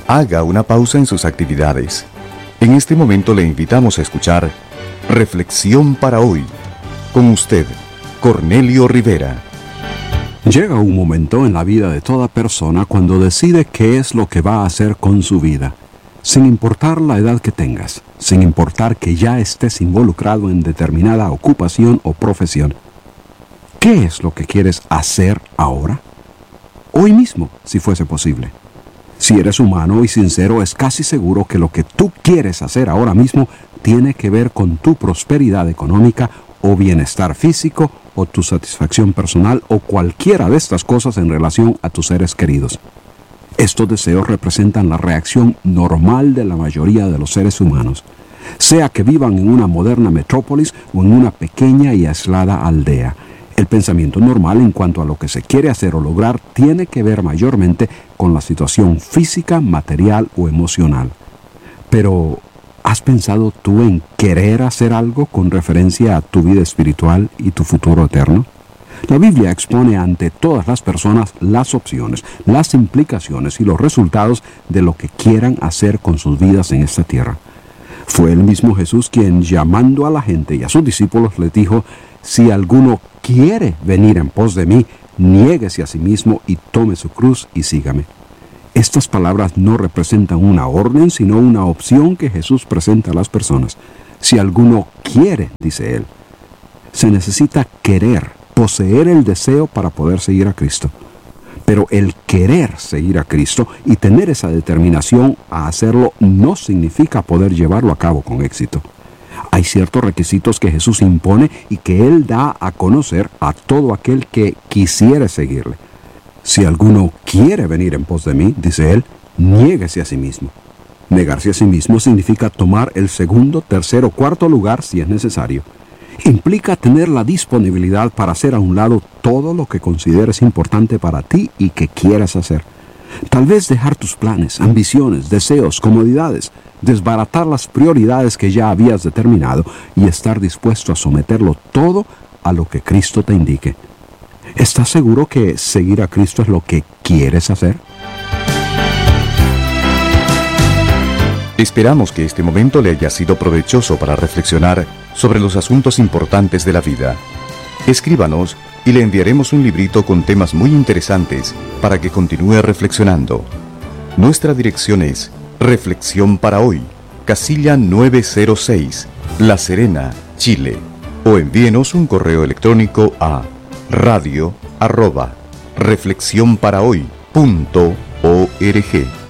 haga una pausa en sus actividades. En este momento le invitamos a escuchar Reflexión para hoy. Con usted, Cornelio Rivera. Llega un momento en la vida de toda persona cuando decide qué es lo que va a hacer con su vida, sin importar la edad que tengas, sin importar que ya estés involucrado en determinada ocupación o profesión. ¿Qué es lo que quieres hacer ahora? Hoy mismo, si fuese posible. Si eres humano y sincero, es casi seguro que lo que tú quieres hacer ahora mismo tiene que ver con tu prosperidad económica o bienestar físico o tu satisfacción personal o cualquiera de estas cosas en relación a tus seres queridos. Estos deseos representan la reacción normal de la mayoría de los seres humanos, sea que vivan en una moderna metrópolis o en una pequeña y aislada aldea. El pensamiento normal en cuanto a lo que se quiere hacer o lograr tiene que ver mayormente con la situación física, material o emocional. Pero, ¿has pensado tú en querer hacer algo con referencia a tu vida espiritual y tu futuro eterno? La Biblia expone ante todas las personas las opciones, las implicaciones y los resultados de lo que quieran hacer con sus vidas en esta tierra. Fue el mismo Jesús quien, llamando a la gente y a sus discípulos, les dijo: si alguno quiere venir en pos de mí, niéguese a sí mismo y tome su cruz y sígame. Estas palabras no representan una orden, sino una opción que Jesús presenta a las personas. Si alguno quiere, dice él. Se necesita querer, poseer el deseo para poder seguir a Cristo. Pero el querer seguir a Cristo y tener esa determinación a hacerlo no significa poder llevarlo a cabo con éxito. Hay ciertos requisitos que Jesús impone y que Él da a conocer a todo aquel que quisiere seguirle. Si alguno quiere venir en pos de mí, dice Él, niéguese a sí mismo. Negarse a sí mismo significa tomar el segundo, tercero, cuarto lugar si es necesario. Implica tener la disponibilidad para hacer a un lado todo lo que consideres importante para ti y que quieras hacer. Tal vez dejar tus planes, ambiciones, deseos, comodidades, desbaratar las prioridades que ya habías determinado y estar dispuesto a someterlo todo a lo que Cristo te indique. ¿Estás seguro que seguir a Cristo es lo que quieres hacer? Esperamos que este momento le haya sido provechoso para reflexionar sobre los asuntos importantes de la vida. Escríbanos y le enviaremos un librito con temas muy interesantes para que continúe reflexionando. Nuestra dirección es Reflexión para Hoy, casilla 906, La Serena, Chile. O envíenos un correo electrónico a radio@reflexionparahoy.org.